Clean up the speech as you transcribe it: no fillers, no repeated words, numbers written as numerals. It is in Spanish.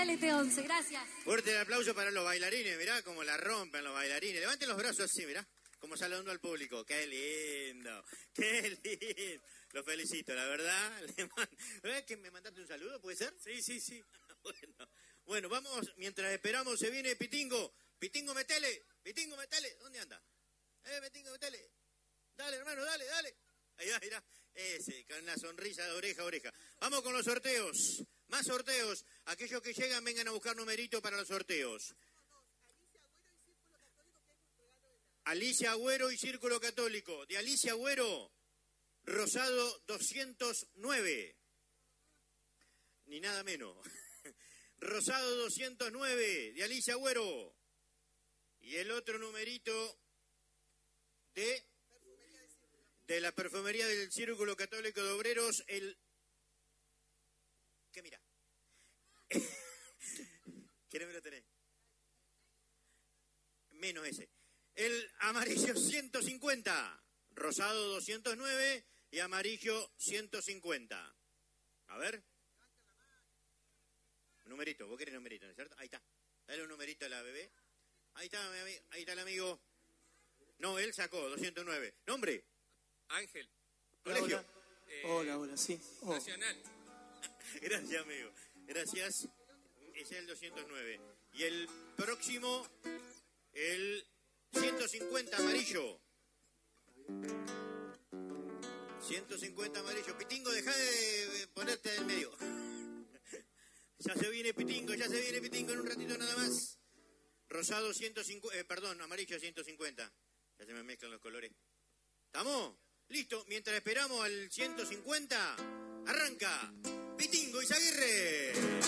especial este 11. Gracias. Fuerte el aplauso para los bailarines, mirá cómo la rompen los bailarines. Levanten los brazos así, mirá, como saludando al público. ¡Qué lindo! ¡Qué lindo! Los felicito, la verdad. ¿Verdad que me mandaste un saludo, puede ser? Sí. Bueno, vamos, mientras esperamos, se viene Pitingo. Pitingo, metele. ¿Dónde anda? Pitingo, metele. Dale, hermano, dale. Ahí va, mirá. Ese, con la sonrisa de oreja a oreja. Vamos con los sorteos. Más sorteos. Aquellos que llegan, vengan a buscar numerito para los sorteos. Alicia Agüero y Círculo Católico. De Alicia Agüero, Rosado 209. Ni nada menos. Rosado 209, de Alicia Agüero. Y el otro numerito de la perfumería del Círculo Católico de Obreros, el... ¿Qué mira? ¿Qué número tenés? Menos ese. El amarillo 150, rosado 209 y amarillo 150. A ver. Numerito, vos querés numerito, ¿no es cierto? Ahí está. Dale un numerito a la bebé. Ahí está el amigo. No, él sacó 209. ¿Nombre? Ángel. ¿Colegio? Hola, sí. Nacional. Gracias, amigo. Gracias. Ese es el 209. Y el próximo, el 150 amarillo. 150 amarillo. Pitingo, dejá de ponerte del medio. Ya se viene Pitingo en un ratito nada más. Rosado 150, amarillo 150. Ya se me mezclan los colores. ¿Estamos? Listo, mientras esperamos al 150, arranca Pitingo Izaguirre.